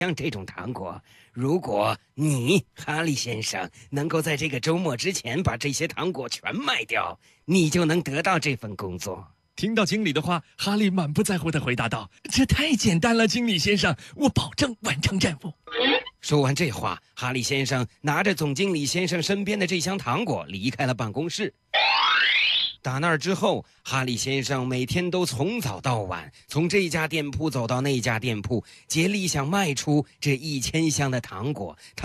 像这种糖果，如果你哈利先生能够在这个周末之前把这些糖果全卖掉，你就能得到这份工作。 听到经理的话，哈利满不在乎地回答道：“这太简单了，经理先生，我保证完成任务。” 说完这话，哈利先生拿着总经理先生身边的这箱糖果离开了办公室。打那儿之后，哈利先生每天都从早到晚，从这家店铺走到那家店铺，竭力想卖出这1000箱的糖果。